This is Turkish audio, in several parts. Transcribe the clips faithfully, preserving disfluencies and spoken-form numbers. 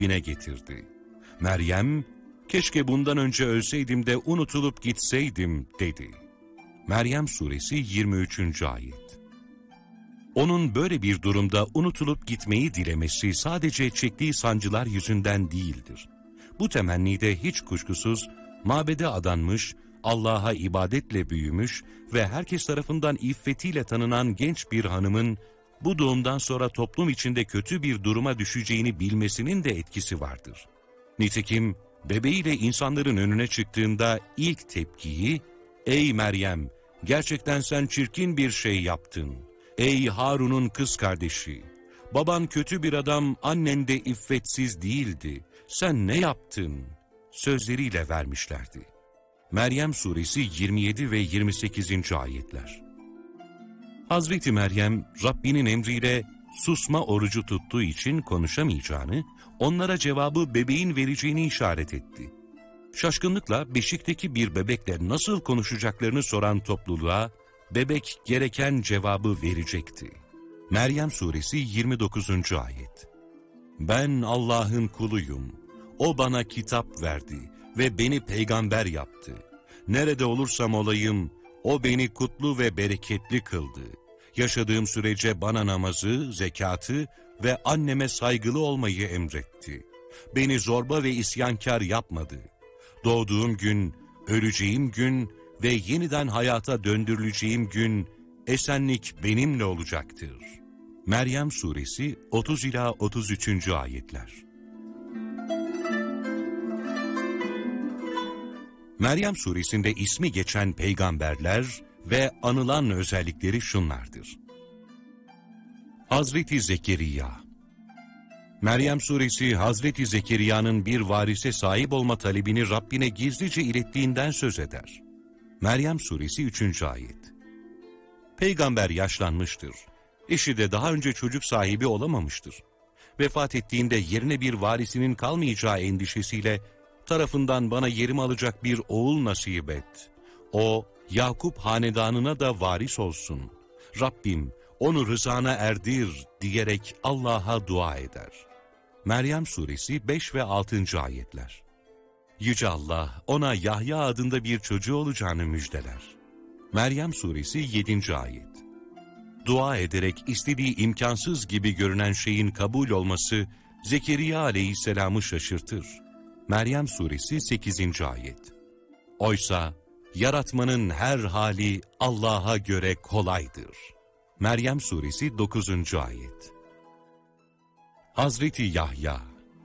Rabbine getirdi. Meryem, keşke bundan önce ölseydim de unutulup gitseydim dedi. Meryem suresi yirmi üçüncü ayet. Onun böyle bir durumda unutulup gitmeyi dilemesi sadece çektiği sancılar yüzünden değildir. Bu temennide hiç kuşkusuz mabede adanmış, Allah'a ibadetle büyümüş ve herkes tarafından iffetiyle tanınan genç bir hanımın bu doğumdan sonra toplum içinde kötü bir duruma düşeceğini bilmesinin de etkisi vardır. Nitekim bebeğiyle insanların önüne çıktığında ilk tepkiyi, "Ey Meryem, gerçekten sen çirkin bir şey yaptın. Ey Harun'un kız kardeşi, baban kötü bir adam, annen de iffetsiz değildi. Sen ne yaptın?" sözleriyle vermişlerdi. Meryem suresi yirmi yedi ve yirmi sekizinci ayetler. Hazreti Meryem, Rabbinin emriyle susma orucu tuttuğu için konuşamayacağını, onlara cevabı bebeğin vereceğini işaret etti. Şaşkınlıkla beşikteki bir bebekle nasıl konuşacaklarını soran topluluğa, bebek gereken cevabı verecekti. Meryem suresi yirmi dokuzuncu ayet. Ben Allah'ın kuluyum. O bana kitap verdi ve beni peygamber yaptı. Nerede olursam olayım, o beni kutlu ve bereketli kıldı. Yaşadığım sürece bana namazı, zekatı ve anneme saygılı olmayı emretti. Beni zorba ve isyankar yapmadı. Doğduğum gün, öleceğim gün ve yeniden hayata döndürüleceğim gün esenlik benimle olacaktır. Meryem suresi otuz ila otuz üçüncü ayetler. Meryem suresinde ismi geçen peygamberler ve anılan özellikleri şunlardır. Hazreti Zekeriya. Meryem suresi Hazreti Zekeriya'nın bir varise sahip olma talebini Rabbine gizlice ilettiğinden söz eder. Meryem suresi üçüncü ayet. Peygamber yaşlanmıştır. Eşi de daha önce çocuk sahibi olamamıştır. Vefat ettiğinde yerine bir varisinin kalmayacağı endişesiyle tarafından bana yerimi alacak bir oğul nasip et. O, Yakup hanedanına da varis olsun. Rabbim, onu rızana erdir diyerek Allah'a dua eder. Meryem suresi beş ve altıncı ayetler. Yüce Allah, ona Yahya adında bir çocuğu olacağını müjdeler. Meryem suresi yedinci ayet. Dua ederek istediği imkansız gibi görünen şeyin kabul olması, Zekeriya aleyhisselamı şaşırtır. Meryem suresi sekizinci ayet. Oysa yaratmanın her hali Allah'a göre kolaydır. Meryem suresi dokuzuncu ayet. Hazreti Yahya.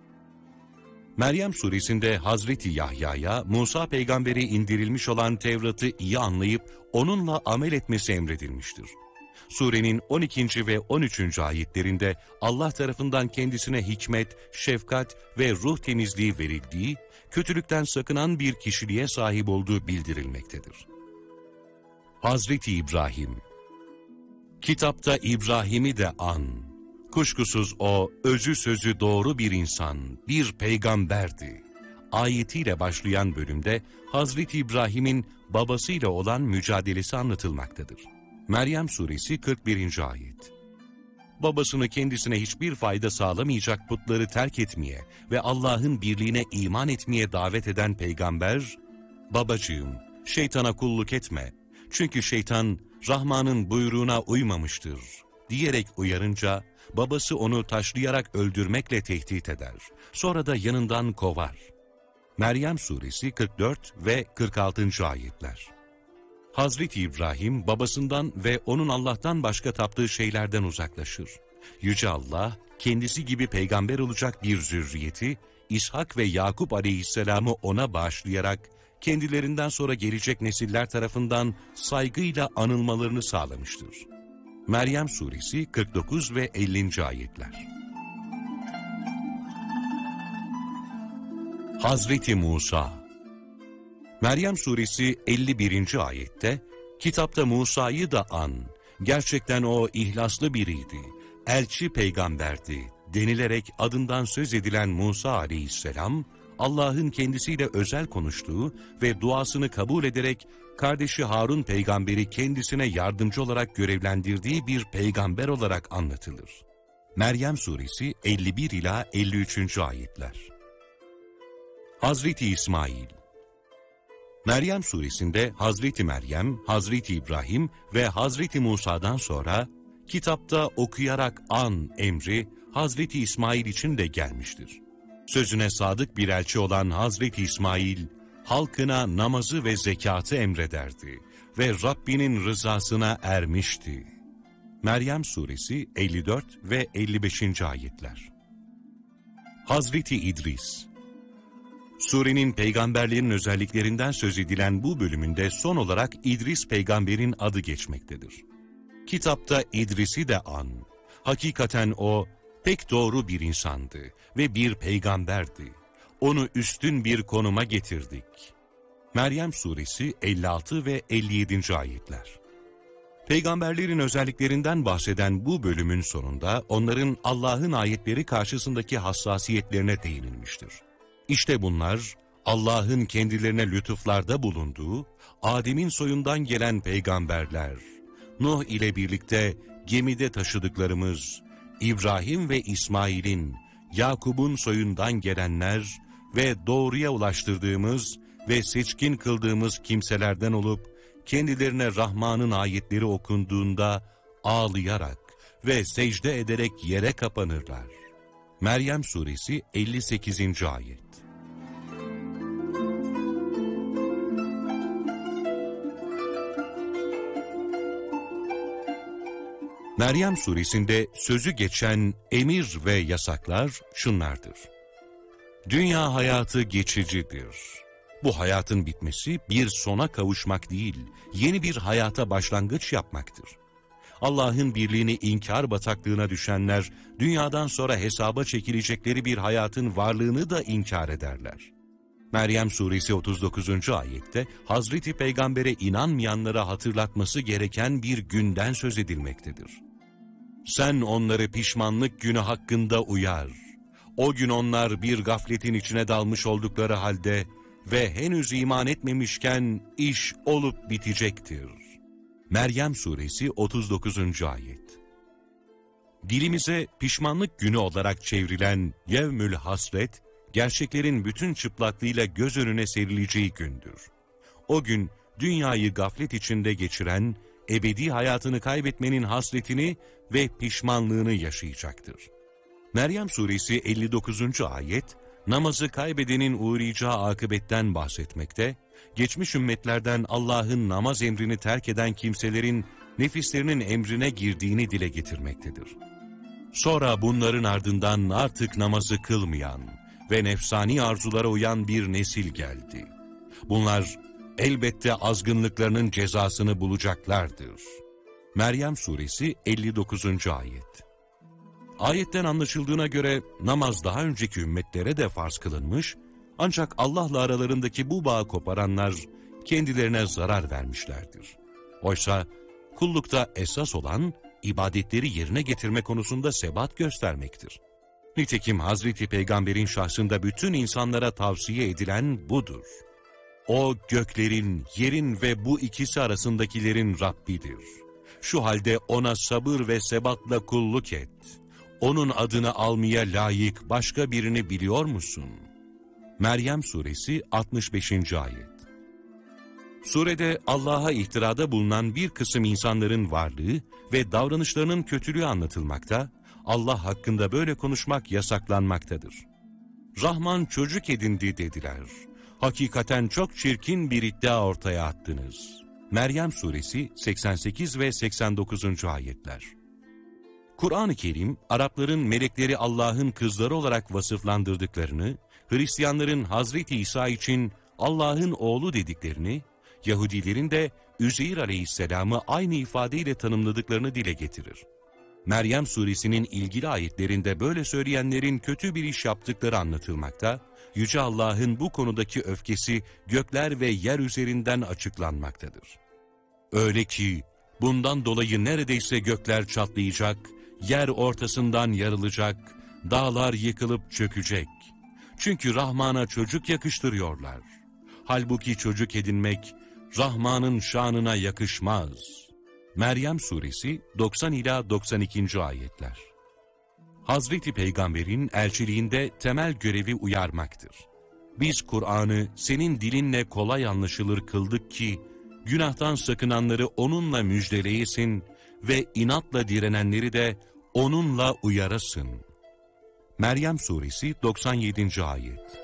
Meryem suresinde Hazreti Yahya'ya Musa peygambere indirilmiş olan Tevrat'ı iyi anlayıp onunla amel etmesi emredilmiştir. Surenin on ikinci ve on üçüncü ayetlerinde Allah tarafından kendisine hikmet, şefkat ve ruh temizliği verildiği, kötülükten sakınan bir kişiliğe sahip olduğu bildirilmektedir. Hazreti İbrahim. Kitapta İbrahim'i de an. Kuşkusuz o özü sözü doğru bir insan, bir peygamberdi. Ayetiyle başlayan bölümde Hazreti İbrahim'in babasıyla olan mücadelesi anlatılmaktadır. Meryem suresi kırk birinci ayet. Babasını kendisine hiçbir fayda sağlamayacak putları terk etmeye ve Allah'ın birliğine iman etmeye davet eden peygamber, "Babacığım, şeytana kulluk etme, çünkü şeytan Rahman'ın buyruğuna uymamıştır," diyerek uyarınca, babası onu taşlayarak öldürmekle tehdit eder. Sonra da yanından kovar. Meryem suresi kırk dört ve kırk altıncı ayetler. Hazreti İbrahim babasından ve onun Allah'tan başka taptığı şeylerden uzaklaşır. Yüce Allah kendisi gibi peygamber olacak bir zürriyeti İshak ve Yakup aleyhisselamı ona bağışlayarak kendilerinden sonra gelecek nesiller tarafından saygıyla anılmalarını sağlamıştır. Meryem suresi kırk dokuz ve ellinci ayetler. Hazreti Musa. Meryem suresi elli birinci ayette, kitapta Musa'yı da an, gerçekten o ihlaslı biriydi, elçi peygamberdi denilerek adından söz edilen Musa aleyhisselam, Allah'ın kendisiyle özel konuştuğu ve duasını kabul ederek kardeşi Harun peygamberi kendisine yardımcı olarak görevlendirdiği bir peygamber olarak anlatılır. Meryem Suresi elli bir ila elli üçüncü ayetler. Hazreti İsmail. Meryem Suresinde Hazreti Meryem, Hazreti İbrahim ve Hazreti Musa'dan sonra kitapta okuyarak an emri Hazreti İsmail için de gelmiştir. Sözüne sadık bir elçi olan Hazreti İsmail, halkına namazı ve zekatı emrederdi ve Rabbinin rızasına ermişti. Meryem Suresi elli dört ve elli beşinci ayetler. Hazreti İdris. Surenin peygamberlerin özelliklerinden söz edilen bu bölümünde son olarak İdris peygamberin adı geçmektedir. Kitapta İdris'i de an. Hakikaten o pek doğru bir insandı ve bir peygamberdi. Onu üstün bir konuma getirdik. Meryem Suresi elli altı ve elli yedinci ayetler. Peygamberlerin özelliklerinden bahseden bu bölümün sonunda onların Allah'ın ayetleri karşısındaki hassasiyetlerine değinilmiştir. İşte bunlar Allah'ın kendilerine lütuflarda bulunduğu Adem'in soyundan gelen peygamberler, Nuh ile birlikte gemide taşıdıklarımız, İbrahim ve İsmail'in, Yakub'un soyundan gelenler ve doğruya ulaştırdığımız ve seçkin kıldığımız kimselerden olup, kendilerine Rahman'ın ayetleri okunduğunda ağlayarak ve secde ederek yere kapanırlar. Meryem Suresi elli sekizinci ayet. Meryem Suresinde sözü geçen emir ve yasaklar şunlardır. Dünya hayatı geçicidir. Bu hayatın bitmesi bir sona kavuşmak değil, yeni bir hayata başlangıç yapmaktır. Allah'ın birliğini inkar bataklığına düşenler, dünyadan sonra hesaba çekilecekleri bir hayatın varlığını da inkar ederler. Meryem Suresi otuz dokuzuncu ayette Hazreti Peygamber'e inanmayanlara hatırlatması gereken bir günden söz edilmektedir. Sen onları pişmanlık günü hakkında uyar. O gün onlar bir gafletin içine dalmış oldukları halde ve henüz iman etmemişken iş olup bitecektir. Meryem Suresi otuz dokuzuncu ayet. Dilimize pişmanlık günü olarak çevrilen Yevmül Hasret, gerçeklerin bütün çıplaklığıyla göz önüne serileceği gündür. O gün dünyayı gaflet içinde geçiren, ebedi hayatını kaybetmenin hasretini ve pişmanlığını yaşayacaktır. Meryem Suresi elli dokuzuncu ayet, namazı kaybedenin uğrayacağı akıbetten bahsetmekte, geçmiş ümmetlerden Allah'ın namaz emrini terk eden kimselerin nefislerinin emrine girdiğini dile getirmektedir. Sonra bunların ardından artık namazı kılmayan ve nefsani arzulara uyan bir nesil geldi. Bunlar elbette azgınlıklarının cezasını bulacaklardır. Meryem Suresi elli dokuzuncu ayet. Ayetten anlaşıldığına göre namaz daha önceki ümmetlere de farz kılınmış, ancak Allah'la aralarındaki bu bağı koparanlar kendilerine zarar vermişlerdir. Oysa kullukta esas olan ibadetleri yerine getirme konusunda sebat göstermektir. Nitekim Hazreti Peygamber'in şahsında bütün insanlara tavsiye edilen budur. O göklerin, yerin ve bu ikisi arasındakilerin Rabbidir. Şu halde ona sabır ve sebatla kulluk et. Onun adını almaya layık başka birini biliyor musun? Meryem Suresi altmış beşinci ayet. Surede Allah'a iftirada bulunan bir kısım insanların varlığı ve davranışlarının kötülüğü anlatılmakta, Allah hakkında böyle konuşmak yasaklanmaktadır. Rahman çocuk edindi dediler. Hakikaten çok çirkin bir iddia ortaya attınız. Meryem Suresi seksen sekiz ve seksen dokuzuncu ayetler. Kur'an-ı Kerim, Arapların melekleri Allah'ın kızları olarak vasıflandırdıklarını, Hristiyanların Hazreti İsa için Allah'ın oğlu dediklerini, Yahudilerin de Üzeyr aleyhisselamı aynı ifadeyle tanımladıklarını dile getirir. Meryem Suresinin ilgili ayetlerinde böyle söyleyenlerin kötü bir iş yaptıkları anlatılmakta, Yüce Allah'ın bu konudaki öfkesi gökler ve yer üzerinden açıklanmaktadır. Öyle ki bundan dolayı neredeyse gökler çatlayacak, yer ortasından yarılacak, dağlar yıkılıp çökecek. Çünkü Rahman'a çocuk yakıştırıyorlar. Halbuki çocuk edinmek Rahman'ın şanına yakışmaz. Meryem Suresi doksan ila doksan ikinci ayetler. Hazreti Peygamber'in elçiliğinde temel görevi uyarmaktır. Biz Kur'an'ı senin dilinle kolay anlaşılır kıldık ki, günahtan sakınanları onunla müjdeleyesin ve inatla direnenleri de onunla uyarasın. Meryem Suresi doksan yedinci ayet.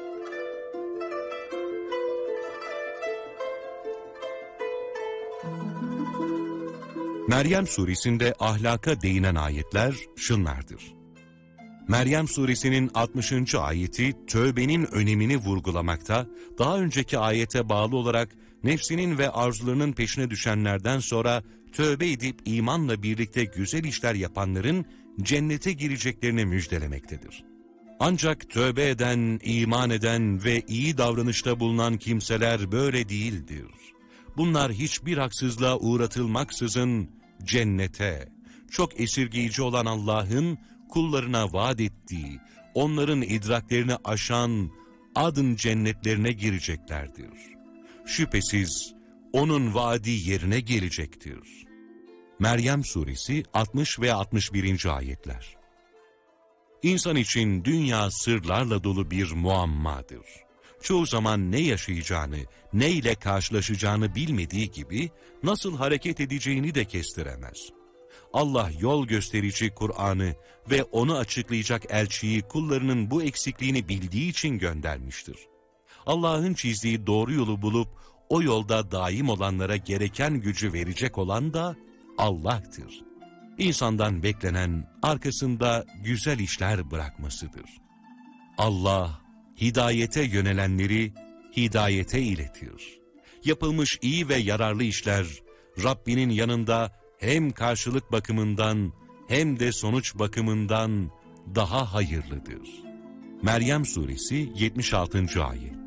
Meryem Suresinde ahlaka değinen ayetler şunlardır. Meryem Suresinin altmışıncı ayeti tövbenin önemini vurgulamakta, daha önceki ayete bağlı olarak nefsinin ve arzularının peşine düşenlerden sonra tövbe edip imanla birlikte güzel işler yapanların cennete gireceklerini müjdelemektedir. Ancak tövbe eden, iman eden ve iyi davranışta bulunan kimseler böyle değildir. Bunlar hiçbir haksızlığa uğratılmaksızın cennete, çok esirgeyici olan Allah'ın kullarına vaat ettiği, onların idraklerini aşan adın cennetlerine gireceklerdir. Şüphesiz onun vaadi yerine gelecektir. Meryem Suresi altmış ve altmış birinci ayetler. İnsan için dünya sırlarla dolu bir muammadır. Çoğu zaman ne yaşayacağını, ne ile karşılaşacağını bilmediği gibi nasıl hareket edeceğini de kestiremez. Allah yol gösterici Kur'an'ı ve onu açıklayacak elçiyi kullarının bu eksikliğini bildiği için göndermiştir. Allah'ın çizdiği doğru yolu bulup o yolda daim olanlara gereken gücü verecek olan da Allah'tır. İnsandan beklenen arkasında güzel işler bırakmasıdır. Allah hidayete yönelenleri hidayete iletir. Yapılmış iyi ve yararlı işler Rabbinin yanında hem karşılık bakımından hem de sonuç bakımından daha hayırlıdır. Meryem Suresi yetmiş altıncı ayet.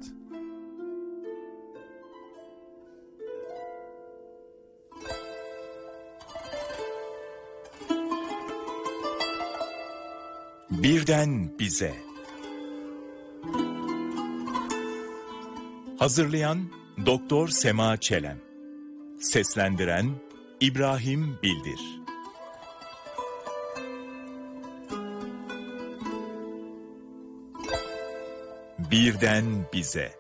Birden bize. Hazırlayan Doktor Sema Çelen. Seslendiren İbrahim Bildir. Birden bize.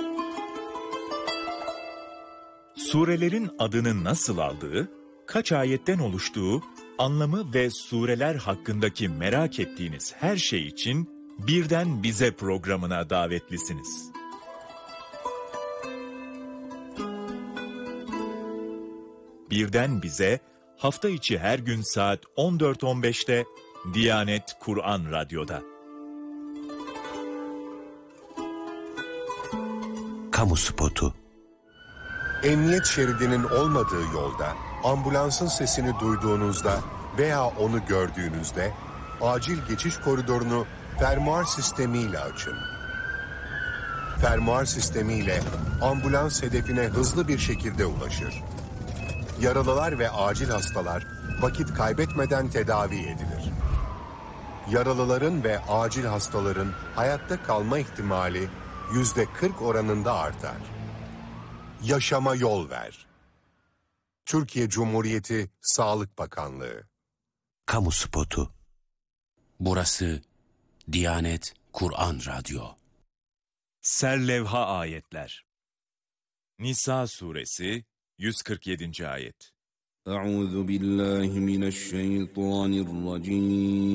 Surelerin adını nasıl aldığı, kaç ayetten oluştuğu, anlamı ve sureler hakkındaki merak ettiğiniz her şey için Birden Bize programına davetlisiniz. Birden Bize, hafta içi her gün saat on dört on beşte Diyanet Kur'an Radyo'da. Kamu spotu. Emniyet şeridinin olmadığı yolda, ambulansın sesini duyduğunuzda veya onu gördüğünüzde, acil geçiş koridorunu fermuar sistemiyle açın. Fermuar sistemiyle ambulans hedefine hızlı bir şekilde ulaşır. Yaralılar ve acil hastalar vakit kaybetmeden tedavi edilir. Yaralıların ve acil hastaların hayatta kalma ihtimali yüzde kırk oranında artar. Yaşama yol ver. Türkiye Cumhuriyeti Sağlık Bakanlığı. Kamu spotu. Burası Diyanet Kur'an Radyo. Serlevha ayetler. Nisa suresi yüz kırk yedinci ayet. Euzu billahi mineşşeytanirracim.